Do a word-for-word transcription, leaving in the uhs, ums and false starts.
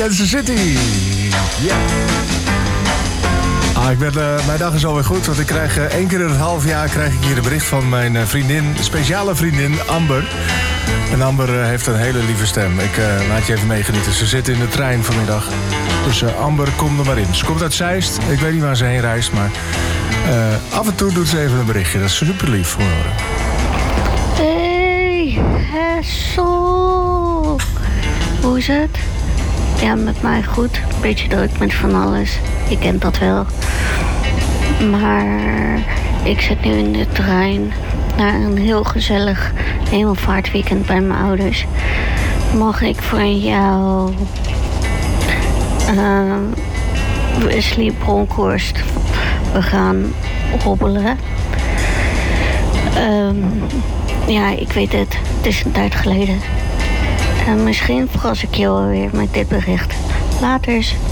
Kansas City. Ja. Ah, ik ben, uh, mijn dag is alweer goed, want ik krijg uh, één keer in het half jaar krijg ik hier een bericht van mijn uh, vriendin, speciale vriendin Amber. En Amber uh, heeft een hele lieve stem. Ik uh, laat je even meegenieten. Ze zit in de trein vanmiddag. Dus uh, Amber, kom er maar in. Ze komt uit Zeist. Ik weet niet waar ze heen reist, maar uh, af en toe doet ze even een berichtje. Dat is super lief voor horen. Hey, Hessel. Hoe is het? Ja, met mij goed. Beetje druk met van alles. Je kent dat wel. Maar ik zit nu in de trein naar een heel gezellig hemelvaartweekend bij mijn ouders. Mag ik voor jou uh, Wesley Bronkhorst? We gaan hobbelen. Um, ja, ik weet het. Het is een tijd geleden. En misschien verras ik je alweer met dit bericht. Laters.